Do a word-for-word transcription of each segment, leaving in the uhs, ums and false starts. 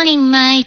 morning mic.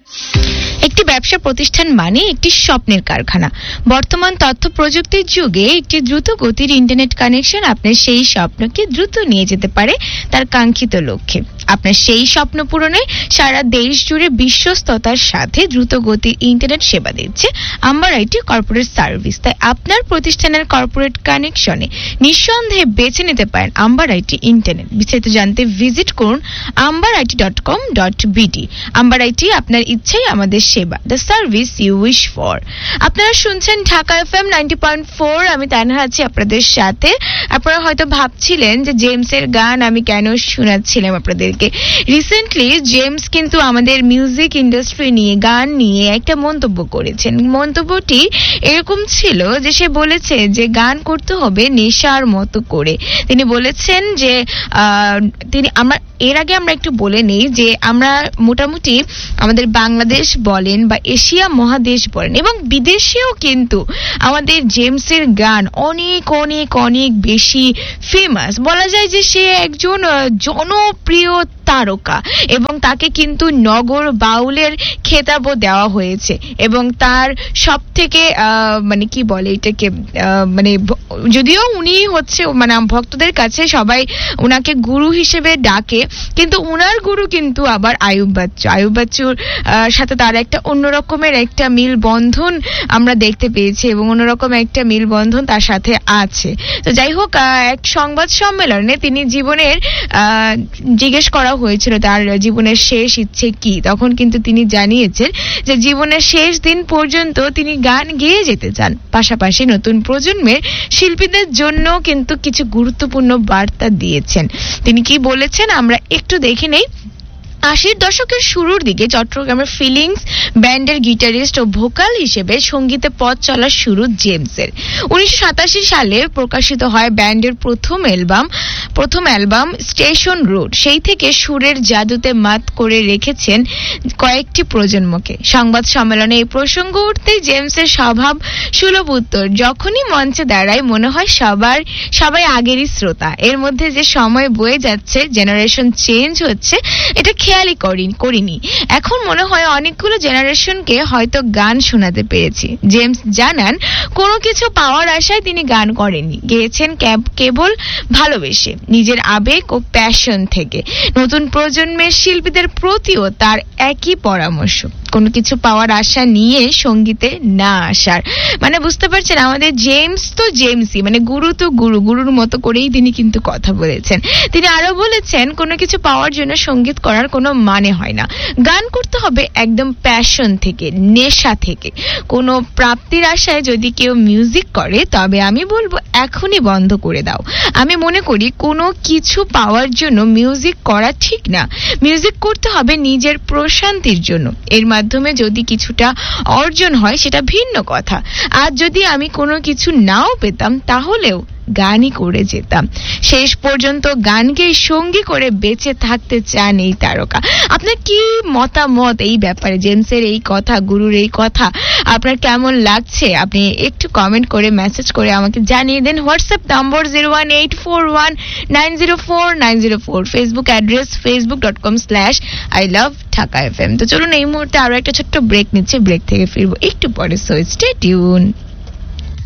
একটি ব্যবসা প্রতিষ্ঠান মানে একটি স্বপ্নের কারখানা। বর্তমান তথ্য প্রযুক্তির যুগে একটি দ্রুত গতির ইন্টারনেট কানেকশন আপনার সেই স্বপ্নকে দ্রুত নিয়ে যেতে পারে তার কাঙ্ক্ষিত লক্ষ্যে। আপনার সেই স্বপ্ন পূরণে সারা দেশ জুড়ে বিশ্বস্ততার সাথে দ্রুত গতির ইন্টারনেট সেবা দিচ্ছে আম্বার আইটি কর্পোরেট সার্ভিস। তাই আপনার প্রতিষ্ঠানের কর্পোরেট কানেকশনে নিঃসন্দেহে বেছে নিতে পারেন আম্বার আইটি ইন্টারনেট। বিস্তারিত জানতে ভিজিট করুন amber IT dot com dot BD. Amber IT, আপনার ইচ্ছাই আমাদের সেবা, the service you wish for. আপনারা শুনছেন Dhaka FM ninety point four. আমি তানহা আছি আপনাদের সাথে। আপনারা হয়তো ভাবছিলেন যে জেমসের গান আমি কেন শোনাচ্ছিলাম আপনাদেরকে। রিসেন্টলি জেমস কিন্তু আমাদের মিউজিক ইন্ডাস্ট্রি নিয়ে, গান নিয়ে একটা মন্তব্য করেছেন। মন্তব্যটি এরকম ছিল যে সে বলেছে যে গান করতে হবে নেশার মতো করে। তিনি বলেছেন যে তিনি আমরা এর আগে আমরা একটু বলে নেই যে আমরা মোটামুটি আমাদের বাংলাদেশ বলেন বা এশিয়া মহাদেশ বলেন এবং বিদেশেও কিন্তু আমাদের জেমসের গান অনেক অনেক অনেক বেশি ফেমাস। বলা যায় যে সে একজন জনপ্রিয় তারকা এবং তাকে কিন্তু নগর বাউলের খেতাবও দেওয়া হয়েছে এবং তার সব থেকে মানে কি বলে এটাকে মানে যদিও উনি হচ্ছে মানে ভক্তদের কাছে সবাই উনাকে গুরু হিসেবে ডাকে, কিন্তু উনার গুরু কিন্তু আবার আয়ুব বাচ্চু। আয়ুব বাচ্চুর সাথে তার একটা অন্যরকমের একটা মিল বন্ধন আমরা দেখতে পেয়েছি এবং অন্যরকম একটা মিল বন্ধন তার সাথে আছে। তো যাই হোক, এক সংবাদ সম্মেলনে তিনি জীবনের জিজ্ঞেস করা হয়েছিল তার জীবনের শেষ ইচ্ছে কি। তখন কিন্তু তিনি জানিয়েছেন যে জীবনের শেষ দিন পর্যন্ত তিনি গান গেয়ে যেতে চান, পাশাপাশি নতুন প্রজন্মের শিল্পীদের জন্য কিন্তু কিছু গুরুত্বপূর্ণ বার্তা দিয়েছেন। তিনি কি বলেছেন আমরা একটু দেখে নেই। আশির দশকের শুরুর দিকে চট্টগ্রামের ফিলিংস ব্যান্ডের গিটারিস্ট ও ভোকাল হিসেবে সঙ্গীতে পথ চলা শুরু জেমসের। উনিশশো সাতাশি সালে প্রকাশিত হয় ব্যান্ডের প্রথম অ্যালবাম প্রথম অ্যালবাম স্টেশন রোড। সেই থেকে সুরের জাদুতে মাত করে রেখেছেন কয়েকটি প্রজন্মকে। সংবাদ সম্মেলনে এই প্রসঙ্গ উঠতেই জেমসের স্বভাব সুলভ উত্তর, যখনই মঞ্চে দাঁড়ায় মনে হয় সবার সবাই আগেরই শ্রোতা। এর মধ্যে যে সময় বয়ে যাচ্ছে, জেনারেশন চেঞ্জ হচ্ছে, এটা খেয়ালই করিনি। এখন মনে হয় অনেকগুলো জেনারেশনকে হয়তো গান শোনাতে পেরেছি। জেমস জানান কোনো কিছু পাওয়ার আশায় তিনি গান করেননি, গেয়েছেন কেবল ভালোবেসে, নিজের আবেগ ও প্যাশন থেকে। নতুন প্রজন্মের শিল্পীদের প্রতিও তার একই পরামর্শ, কোনো কিছু পাওয়ার আশা নিয়ে সঙ্গীতে না আসার। মানে বুঝতে পারছেন আমাদের জেমস তো জেমসই, মানে গুরু তো গুরু, গুরুর মতো করেই তিনি কিন্তু কথা বলেছেন। তিনি আরো বলেছেন কোনো কিছু পাওয়ার জন্য সঙ্গীত করার কোনো মানে হয় না, গান করতে হবে একদম প্যাশন থেকে, নেশা থেকে। কোনো প্রাপ্তির আশায় যদি কেউ মিউজিক করে তবে আমি বলবো এখনই বন্ধ করে দাও। আমি মনে করি কোনো কিছু পাওয়ার জন্য মিউজিক করা ঠিক না, মিউজিক করতে হবে নিজের প্রশান্তির জন্য। এর মাধ্যমে যদি কিছুটা অর্জন হয় সেটা ভিন্ন কথা। আর যদি আমি কোনো কিছু নাও পেতাম তাহলেও গানই করে যেতাম। শেষ পর্যন্ত গানকে সঙ্গী করে বেঁচে থাকতে চান এই তারকা। আপনার কি মতামত এই ব্যাপারে? জেমসের এই কথা, গুরুর এই কথা আপনার কেমন লাগছে? আপনি একটু কমেন্ট করে মেসেজ করে আমাকে জানিয়ে দেন। WhatsApp number zero one eight four one nine zero four nine zero four, Facebook address Facebook dot com slash I love Dhaka F M. তো চলুন এই মুহূর্তে আরো একটা ছোট্ট ব্রেক নিচ্ছে, ব্রেক থেকে ফিরবো একটু পরে, সো স্টে টিউন।